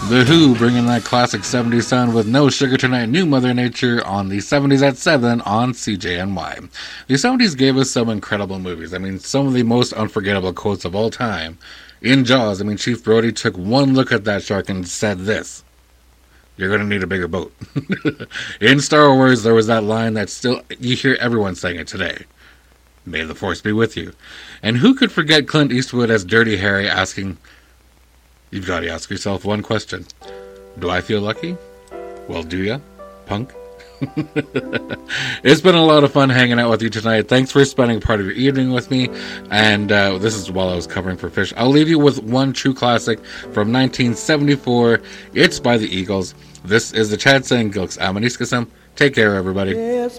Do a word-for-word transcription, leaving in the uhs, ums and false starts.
The Who bringing that classic seventies sound with No Sugar Tonight, New Mother Nature on the seventies at seven on C J N Y. The seventies gave us some incredible movies. I mean, some of the most unforgettable quotes of all time. In Jaws, I mean, Chief Brody took one look at that shark and said this: "You're going to need a bigger boat." In Star Wars, there was that line that still, you hear everyone saying it today: "May the Force be with you." And who could forget Clint Eastwood as Dirty Harry asking, you've got to ask yourself one question: do I feel lucky? Well, do ya, punk? It's been a lot of fun hanging out with you tonight. Thanks for spending part of your evening with me. And uh, this is while I was covering for Fish. I'll leave you with one true classic from nineteen seventy-four. It's by the Eagles. This is the Chad saying Gilks Amaniskasam. Take care, everybody. Yes.